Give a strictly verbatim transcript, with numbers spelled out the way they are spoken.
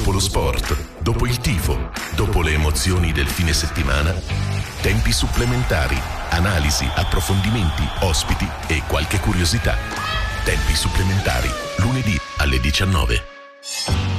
dopo lo sport, dopo il tifo, dopo le emozioni del fine settimana, tempi supplementari, analisi, approfondimenti, ospiti e qualche curiosità. Tempi supplementari, lunedì alle diciannove.